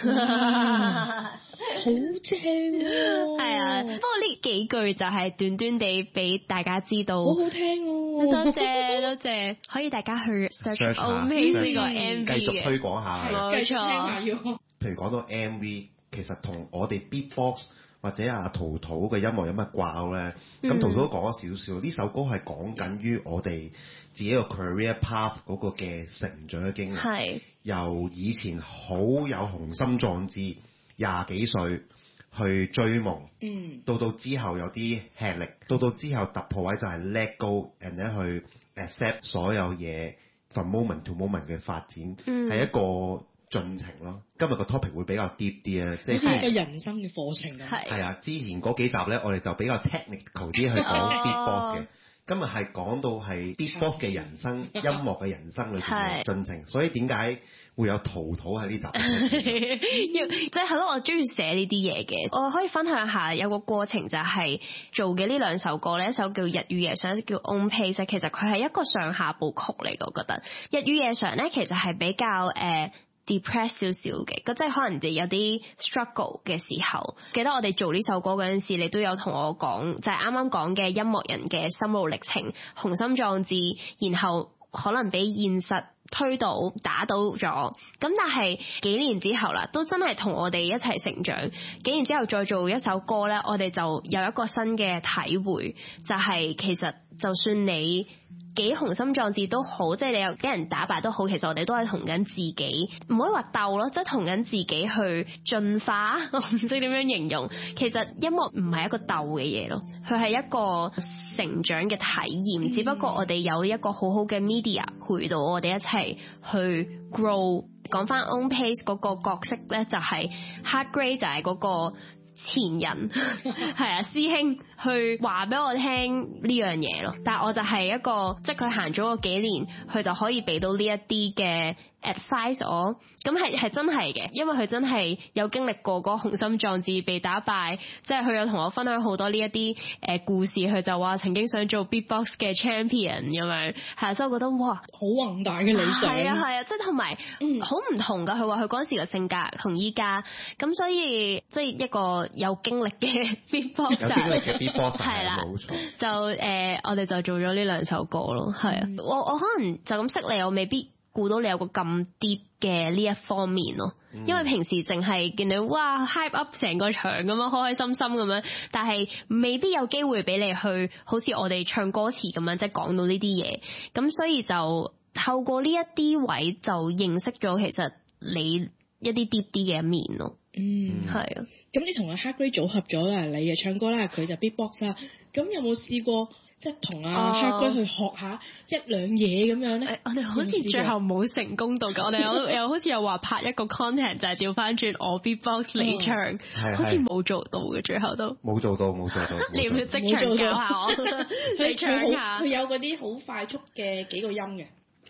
好正喎！ 係啊，不過呢幾句就係短短地俾大家知道， 好好聽喎！ 多謝多謝，可以大家去 search OMPACE 呢個 MV 繼續推廣下， 冇繼續聽錯。 下要。 譬如講到 MV，其實同我哋 Beatbox 或者阿陶陶嘅音樂有乜掛鈎咧？咁陶陶講咗少少，呢首歌係講緊於我哋自己個 career path 嗰個嘅成長嘅經歷， 係由以前好有雄心壯志，廿幾歲去追夢，到之後有啲吃力，到之後突破位就係 let go，and then 去 accept 所有嘢 from moment to moment 嘅發展，係一個進程咯。今日個 topic 會比較 deep 啲啊，即係一個人生嘅課程啊。 係啊，之前嗰幾集咧，我哋就比較 technical 啲去講 beatbox 嘅。今日係講到係 beatbox 嘅人生，音樂嘅人生裏邊嘅進程。所以點解會有陶陶喺呢集？ 即係咯，我中意寫呢啲嘢嘅。我可以分享下有個過程，就係做嘅呢兩首歌咧，一首叫《日與夜上》，一首叫《OMPACE》。其實佢係一個上下部曲嚟嘅，我覺得《日與夜上》咧其實係比較depress 少少嘅，即係可能就有啲 struggle 嘅時候。記得我哋做呢首歌嗰陣時，你都有同我講，就係啱啱講嘅音樂人嘅心路歷程、雄心壯志，然後可能俾現實推倒打倒咗。咁但係幾年之後啦，都真係同我哋一齊成長。幾年之後再做一首歌咧，我哋就有一個新嘅體會，就係其實就算你幾雄心壯志都好，即係你又俾人打敗都好，其實我哋都係同緊自己，唔可以話鬥咯，即係同緊自己去進化。我唔識點樣形容，其實音樂唔係一個鬥嘅嘢咯，佢係一個成長嘅體驗，只不過我哋有一個好好嘅 media 陪到我哋一齊去 grow。講翻 OMPACE 嗰個角色咧，就係 Hard Gray 就係嗰個前人係啊，師兄去話俾我聽呢樣嘢咯。但係我就係一個，即係佢行咗個幾年，佢就可以俾到呢一啲嘅 advice 我。咁係真係嘅，因為佢真係有經歷過嗰個雄心壯志被打敗，即係佢有同我分享好多呢一啲故事。佢就話曾經想做 beatbox 嘅 champion 咁樣，係，所以我覺得哇， 好宏大嘅理想。 係啊，即係同埋好唔同㗎。佢話佢嗰陣時嘅性格同依家，咁所以即係一個有經歷嘅 beatbox， 有經歷嘅 beatbox 係啦， 冇錯。 就我哋就做咗呢兩首歌咯，係啊。我可能就咁識你，我未必估到你有個咁 deep 嘅呢一方面咯，因為平時淨係見到哇 hype up 成個場咁樣，開開心心咁樣，但係未必有機會俾你去好似我哋唱歌詞咁樣，即係講到呢啲嘢。咁所以就透過呢一啲位就認識咗其實你一啲 deep 啲嘅一面咯。係啊。 咁你同阿 Hard Gray 組合咗啦，你就唱歌啦，佢就 beatbox 啦。咁有冇試過即係同阿 Hard Gray 去學下一兩嘢咁樣咧？ 我哋好似最後冇成功到㗎。我哋又好似又話拍一個 content 就係調翻轉我 beatbox 你唱，好似冇做到嘅，最後都冇做到。你要唔要即場教下我？你唱下。 佢有嗰啲好快速嘅幾個音嘅。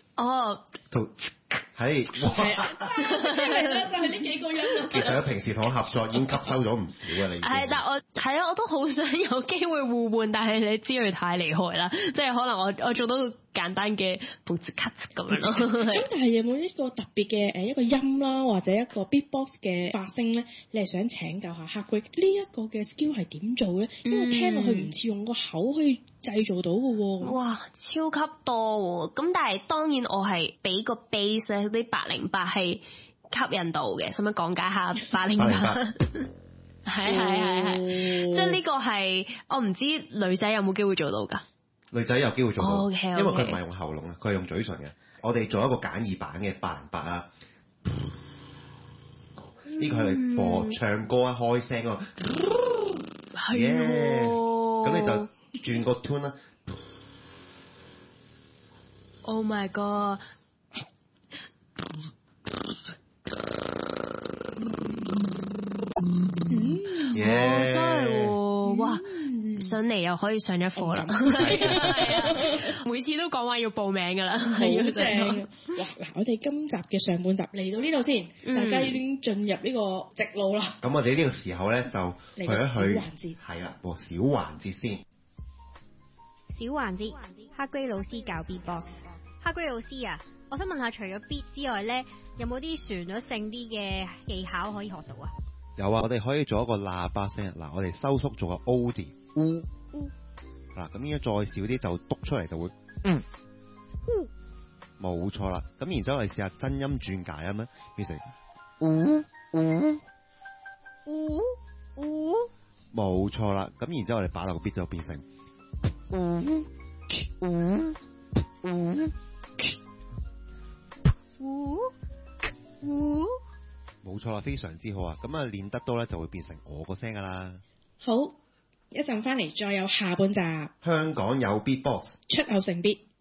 係， 就係呢幾個音。 其實佢平時同我合作已經吸收咗唔少啊！你係，但我都好想有機會互換，但係你知佢太厲害啦，即係可能我做到簡單嘅 boom cut 咁樣咯。 咁但係有冇一個特別嘅一個音啦，或者一個 beatbox 嘅發聲咧？你係想請教下 Hard Gray 呢一個嘅 skill 係點做咧？因為聽落去唔似用個口可以製造到嘅喎。哇， 超級多喎！咁但係當然我係俾個 base 咧，啲808係吸引到嘅，使唔使講解下808？係，即係呢個係我唔知女仔有冇機會做到㗎。 女仔有機會做到， okay. 因為佢唔係用喉嚨啊，佢係用嘴唇嘅。我哋做一個簡易版嘅808啊，呢個係嚟播唱歌一開聲嗰個，係咁你就轉個 tune 啦。 Oh my god！ 真係喎，哇！上嚟又可以上一課啦，每次都講話要報名㗎啦， 好正！哇！嗱，我哋今集嘅上半集嚟到呢度先，大家已經進入呢個直路啦。 咁我哋呢個時候咧就去一去， 小環節係啦，小環節先。 小環節，Hard Gray老師教 beatbox。Hard Gray 老師啊，我想問下，除咗 beat 之外咧， 有冇啲旋律性啲嘅技巧可以學到啊？ 有啊，我哋可以做一個喇叭聲。嗱，我哋收縮做個 O 字，嗱，咁應該再少啲就篤出嚟就會冇錯啦。咁然之後我哋試下真音轉解音咧，變成冇錯啦。咁然之後我哋擺落個 beat 就變成冇錯啦，非常之好啊！咁啊練得多咧就會變成我個聲噶啦。 好，一陣翻嚟再有下半集。 香港有 Beatbox， 出口成必。